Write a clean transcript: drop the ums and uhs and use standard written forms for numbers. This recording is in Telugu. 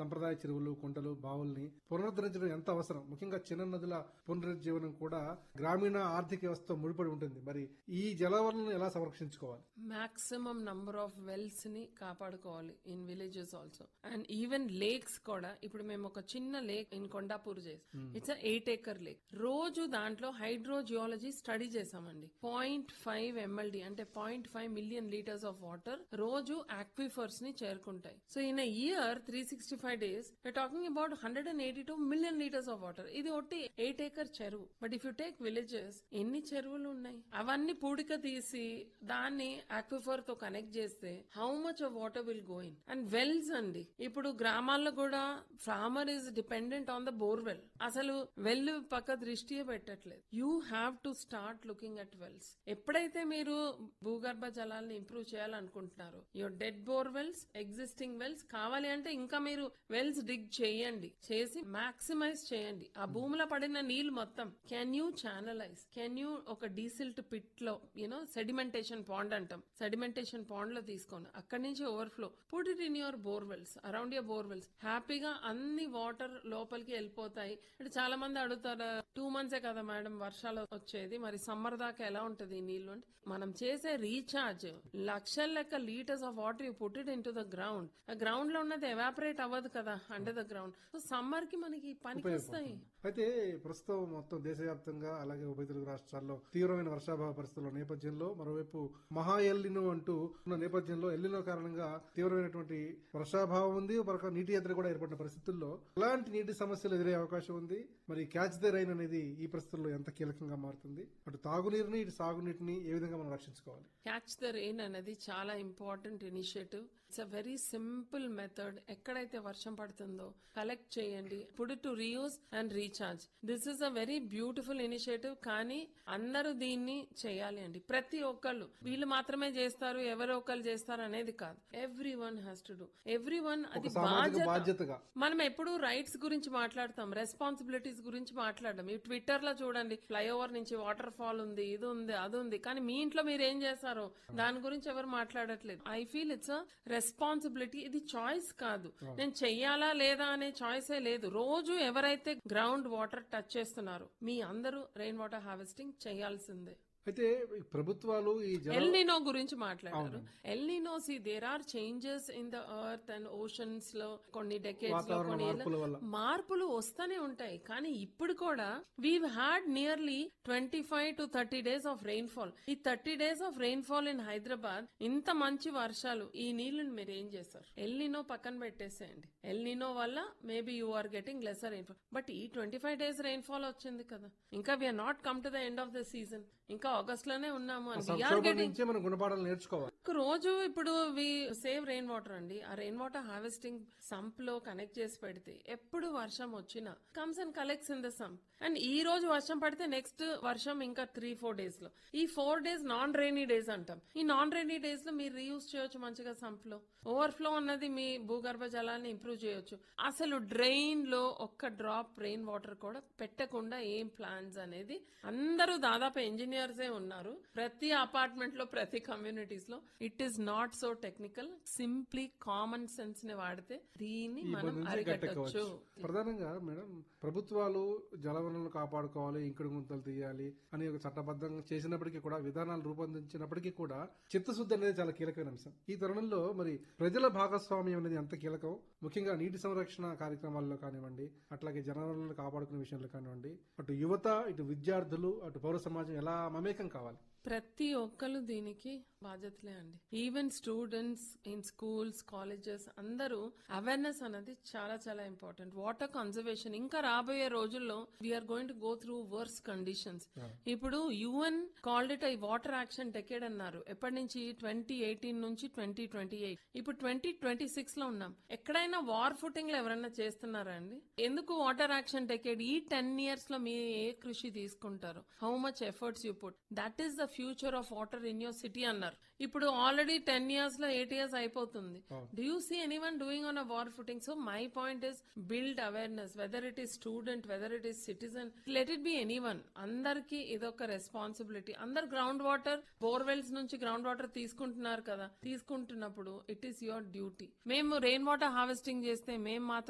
సంప్రదాయ చెరువులు, కుంటలు, బావుల్ని పునరుద్ధరించడం ఎంత అవసరం, ముఖ్యంగా చిన్న నదుల పునరుజ్జీవనం కూడా గ్రామీణ ఆర్థిక వ్యవస్థతో ముడిపడి ఉంటుంది. మరి ఈ జలవనరులను ఎలా సంరక్షించుకోవాలి? మాక్సిమం నంబర్ ఆఫ్ వెల్స్ ని కాపాడుకోవాలి in villages also, and even lakes కూడా. ఇప్పుడు మేము ఒక చిన్న లేక్ ఇన్ కొండాపూర్ చేసాం. It's 8 acre lake. రోజు దాంట్లో హైడ్రోజియాలజీ స్టడీ చేసామండి. 0.5 MLD అంటే 0.5 million liters ఆఫ్ వాటర్ రోజు ఆక్విఫర్స్ ని చేరుకుంటాయి. So in year 365 days we're talking about 182 million liters of water. ఇది ఒట్టి 8 acre చెరువు. But if you take villages, ఎన్ని చెరువులు ఉన్నాయి? అవన్నీ పూడిక తీసి దాన్ని ఆక్విఫర్ తో కనెక్ట్ చేస్తే how much of water will go in. And wells అండి, ఇప్పుడు గ్రామాల్లో కూడా farmer is dependent on the borewell. అసలు వెల్ పక్క దృష్టియే పెట్టట్లేదు. You have to start looking at wells. ఎప్పుడైతే మీరు భూగర్భ జలాల్ని ఇంప్రూవ్ చేయాలనుకుంటున్నారో, your dead borewells, existing wells కావాలి అంటే ఇంకా మీరు వెల్స్ డిగ్ చేయండి, చేసి మాక్సిమైజ్ చేయండి. ఆ భూమిలో పడిన నీళ్లు మొత్తం can you channelise, can you ఒక డీసిల్ట్ పిట్ లో సెడిమెంటేషన్ పాండ్ అంటాం, సెడిమెంటేషన్ పాండ్ లో తీసుకొని అక్కడి నుంచి overflow put it in your borewells, around your borewells. హ్యాపీగా అన్ని వాటర్ లోపలికి వెళ్ళిపోతాయి. అంటే చాలా మంది అడుగుతారు, 2 months కదా మేడం వర్షాలు వచ్చేది, మరి సమ్మర్ దాకా ఎలా ఉంటది ఈ నీళ్లు అంటే, మనం చేసే రీఛార్జ్ లక్షల లెక్క litres of water you put it in to the ground. ఆ గ్రౌండ్ లో ఉన్నది ఎవాపరేట్ అవ్వదు కదా under the ground. So summer కి మనకి పనికి వస్తాయి. అయితే ప్రస్తుతం మొత్తం దేశవ్యాప్తంగా అలాగే ఉభయ తెలుగు రాష్ట్రాల్లో తీవ్రమైన వర్షాభావ పరిస్థితుల నేపథ్యంలో, మరోవైపు మహా ఎల్నినో అంటూ ఉన్న నేపథ్యంలో ఎల్నినో కారణంగా తీవ్రమైనటువంటి వర్షాభావం ఉంది, ఒక నీటి ఎద్దడి కూడా ఏర్పడిన పరిస్థితుల్లో ఎలాంటి నీటి సమస్యలు ఎదురయ్యే అవకాశం ఉంది? మరి క్యాచ్ ద రైన్ అనేది ఈ పరిస్థితుల్లో ఎంత కీలకంగా మారుతుంది? అటు తాగునీరుని ఇటు సాగునీటిని ఏ విధంగా మనం రక్షించుకోవాలి? క్యాచ్ ద రెయిన్ అనేది చాలా important initiative. It's a very simple method. ఎక్కడైతే వర్షం పడుతుందో కలెక్ట్ చేయండి, put to reuse and recharge. This is a very beautiful initiative. కానీ అందరూ దీన్ని చేయాలి అండి. ప్రతి ఒక్కళ్ళు వీళ్ళు మాత్రమే చేస్తారు, ఎవరో ఒకళ్ళు చేస్తారు అనేది కాదు. Every one has to do. Every one, అది బాధ్యతగా. మనం ఎప్పుడు రైట్స్ గురించి మాట్లాడతాం, రెస్పాన్సిబిలిటీస్ గురించి మాట్లాడడం. ఈ ట్విట్టర్ లో చూడండి, ఫ్లైఓవర్ నుంచి వాటర్ ఫాల్ ఉంది, ఇది ఉంది, అది ఉంది, కానీ మీ ఇంట్లో మీరు ఏం చేస్తారో దాని గురించి ఎవరు మాట్లాడట్లేదు. I feel it's a responsibility. ఇది చాయిస్ కాదు. నేను చెయ్యాలా లేదా అనే చాయిసే లేదు. రోజు ఎవరైతే గ్రౌండ్ వాటర్ టచ్ చేస్తున్నారో మీ అందరూ రెయిన్ వాటర్ హార్వెస్టింగ్ చేయాల్సిందే. అయితే ప్రభుత్వాలు ఈ ఎల్నినో గురించి మాట్లాడారు. El Niño, see there are changes in the earth and oceans లో, కొన్ని డెకేడ్స్ లో కొన్ని మార్పులు వస్తూనే ఉంటాయి. కానీ ఇప్పుడు కూడా we had nearly 25 to 30 days of rain fall. ఈ 30 days of rain fall in Hyderabad, ఇంత మంచి వర్షాలు, ఈ నీళ్లను మీరు ఏం చేస్తారు? ఎల్నినో పక్కన పెట్టేసేయండి. ఎల్నినో వల్ల maybe you are getting lesser rain fall. But ఈ 25 days రెయిన్ ఫాల్ వచ్చింది కదా, ఇంకా we are not come to the end of the season. ఇంకా ఆగస్ట్ లోనే ఉన్నాము. మనం గుణపాఠాలు నేర్చుకోవాలి. రోజు ఇప్పుడు వి సేవ్ రెయిన్ వాటర్ అండి. ఆ రెయిన్ వాటర్ హార్వెస్టింగ్ సంప్ లో కనెక్ట్ చేసి పెడితే ఎప్పుడు వర్షం వచ్చినా comes and collects in the sump. And ఈ రోజు వర్షం పడితే నెక్స్ట్ వర్షం ఇంకా 3-4 days లో. ఈ 4 days నాన్ రైనీ డేస్ అంటాం. ఈ నాన్ రైనీ డేస్ లో మీరు రీయూజ్ చేయొచ్చు మంచిగా సంప్ లో. ఓవర్ఫ్లో అన్నది మీ భూగర్భ జలాన్ని ఇంప్రూవ్ చేయొచ్చు. అసలు డ్రైన్ లో ఒక్క డ్రాప్ రెయిన్ వాటర్ కూడా పెట్టకుండా ఏం ప్లాన్స్ అనేది, అందరూ దాదాపు ఇంజనీర్సే ఉన్నారు ప్రతి అపార్ట్మెంట్ లో, ప్రతి కమ్యూనిటీస్ లో. It is not so technical. Simply common sense ని వాడితే దీన్ని మనం అరికట్టవచ్చు. ప్రధానంగా మేడం, ప్రభుత్వాలు జలవనరులను కాపాడుకోవాలి, ఇంకుడు గుంతలు తీయాలి అని ఒక చట్టబద్ధంగా చేసినప్పటికీ కూడా, విధానాలు రూపొందించినప్పటికీ కూడా చిత్తశుద్ధి అనేది చాలా కీలకమైన అంశం. ఈ తరుణంలో మరి ప్రజల భాగస్వామ్యం అనేది ఎంత కీలకం? ముఖ్యంగా నీటి సంరక్షణ కార్యక్రమాల్లో కానివ్వండి, అట్లాగే జలవనరులను కాపాడుకునే విషయంలో కానివ్వండి, అటు యువత, ఇటు విద్యార్థులు, అటు పౌర సమాజం ఎలా మమేకం కావాలి? ప్రతి ఒక్కరు దీనికి బాధ్యతలే అండి. Even students in schools, colleges అందరూ అవేర్నెస్ అనేది చాలా చాలా ఇంపార్టెంట్. వాటర్ కన్జర్వేషన్ ఇంకా రాబోయే రోజుల్లో we are going to go through verse conditions. ఇప్పుడు UN called it I water action decade అన్నారు. ఎప్పటి నుంచి? 2018 నుంచి 2028. ఇప్పుడు 2026 లో ఉన్నాం. ఎక్కడైనా వార్ ఫుటింగ్ లో ఎవరైనా చేస్తున్నారా అండి? ఎందుకు వాటర్ యాక్షన్ డెకేడ్? ఈ 10 years లో మీరు ఏ కృషి తీసుకుంటారు? How much efforts you put? That is the future of water in your city అన్నారు. ఇప్పుడు ఆల్రెడీ 10 years లో 8 years అయిపోతుంది. Do you see anyone doing on a war footing? So my point is build awareness, whether it is student, whether it is citizen, let it be anyone. అందరికి ఇదొక రెస్పాన్సిబిలిటీ. అందరు గ్రౌండ్ వాటర్, బోర్వెల్స్ నుంచి గ్రౌండ్ వాటర్ తీసుకుంటున్నారు కదా, తీసుకుంటున్నప్పుడు ఇట్ ఈస్ యువర్ డ్యూటీ. మేము రెయిన్ వాటర్ హార్వెస్టింగ్ చేస్తే మేము మాత్రం